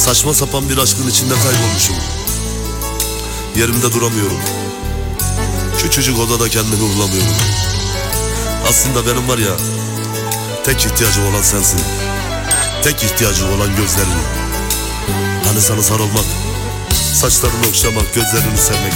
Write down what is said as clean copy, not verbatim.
Saçma sapan bir aşkın içinde kaybolmuşum. Yerimde duramıyorum. Küçücük odada kendimi bulamıyorum. Aslında benim var ya, tek ihtiyacım olan sensin. Tek ihtiyacım olan gözlerin. Hani sana sarılmak, saçlarını okşamak, gözlerini sevmek.